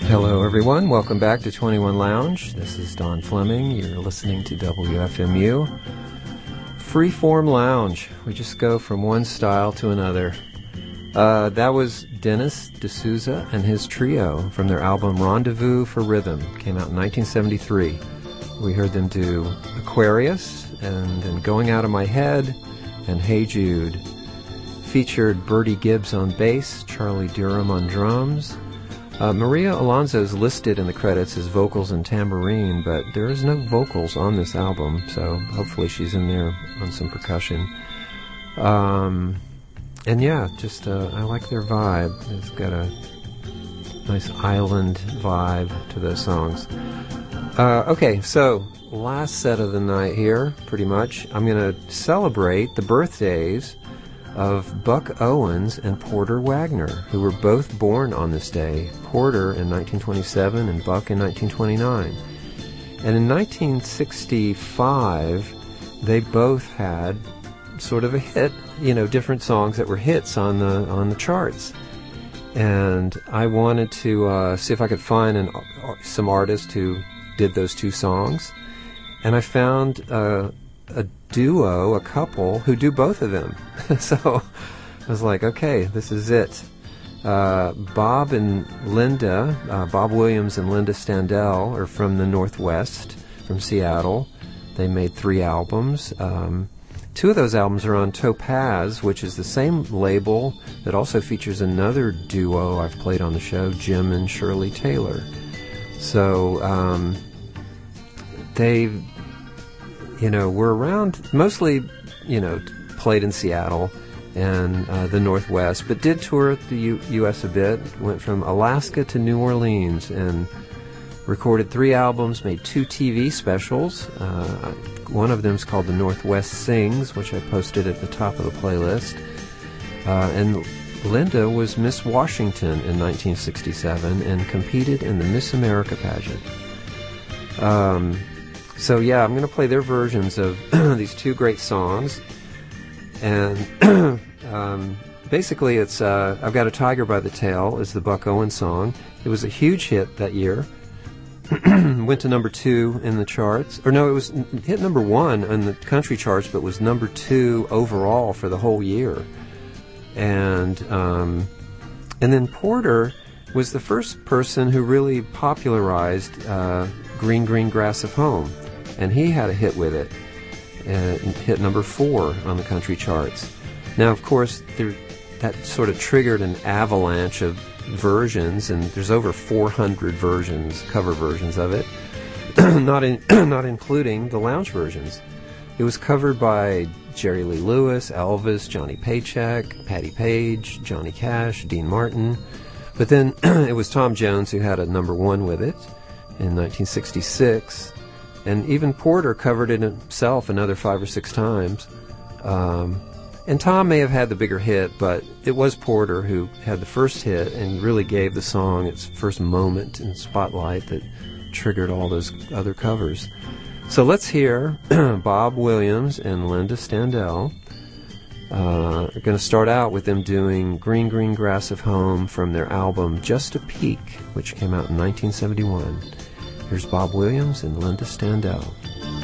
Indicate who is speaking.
Speaker 1: Hello, everyone. Welcome back to 21 Lounge. This is Don Fleming. You're listening to WFMU. Freeform Lounge. We just go from one style to another. That was Dennis D'Souza and his trio from their album Rendezvous for Rhythm. Came out in 1973. We heard them do Aquarius, and then Going Out of My Head, and Hey Jude. Featured Bertie Gibbs on bass, Charlie Durham on drums. Maria Alonso is listed in the credits as vocals and tambourine, but there is no vocals on this album, so hopefully she's in there on some percussion. And yeah, just I like their vibe. It's got a nice island vibe to those songs. Okay, so last set of the night here, pretty much. I'm going to celebrate the birthdays of Buck Owens and Porter Wagoner, who were both born on this day. Porter in 1927 and Buck in 1929. And in 1965, they both had sort of a hit, different songs that were hits on the charts. And I wanted to see if I could find some artist who did those two songs. And I found a duo, a couple, who do both of them. So I was like, okay, this is it. Bob and Linda, Bob Williams and Linda Standell, are from the Northwest, from Seattle. They made 3 albums. 2 of those albums are on Topaz, which is the same label that also features another duo I've played on the show, Jim and Shirley Taylor. So they were around, mostly, played in Seattle and the Northwest, but did tour the U.S. a bit, went from Alaska to New Orleans, and recorded 3 albums, made 2 TV specials. One of them is called The Northwest Sings, which I posted at the top of the playlist. And Linda was Miss Washington in 1967 and competed in the Miss America pageant. So yeah, I'm going to play their versions of these 2 great songs. And basically it's I've Got a Tiger by the Tail is the Buck Owens song. It was a huge hit that year. Went to number 2 in the charts. Or no, it was hit number 1 in the country charts, but was number 2 overall for the whole year. And then Porter was the first person who really popularized Green Green Grass of Home. And he had a hit with it. And hit number 4 on the country charts. Now, of course, that sort of triggered an avalanche of versions, and there's over 400 versions, cover versions of it, not including the lounge versions. It was covered by Jerry Lee Lewis, Elvis, Johnny Paycheck, Patti Page, Johnny Cash, Dean Martin. But then it was Tom Jones who had a number 1 with it in 1966. And even Porter covered it himself another 5 or 6 times. And Tom may have had the bigger hit, but it was Porter who had the first hit and really gave the song its first moment in spotlight that triggered all those other covers. So let's hear Bob Williams and Linda Standell. We're going to start out with them doing Green Green Grass of Home from their album Just a Peek, which came out in 1971. Here's Bob Williams and Linda Standell.